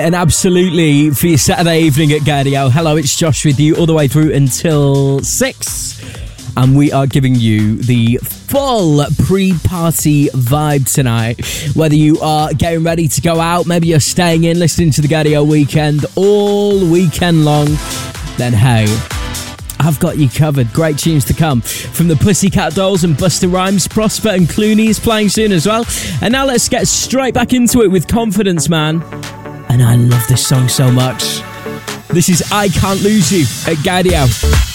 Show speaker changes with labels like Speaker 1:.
Speaker 1: And absolutely for your Saturday evening at Gaudio. Hello, it's Josh with you all the way through until 6. And we are giving you the full pre-party vibe tonight. Whether you are getting ready to go out, maybe you're staying in, listening to the Gaudio Weekend all weekend long, then hey, I've got you covered. Great tunes to come from the Pussycat Dolls and Busta Rhymes. Prosper and Clooney is playing soon as well. And now let's get straight back into it with Confidence Man. And I love this song so much. This is I Can't Lose You at Gaudio.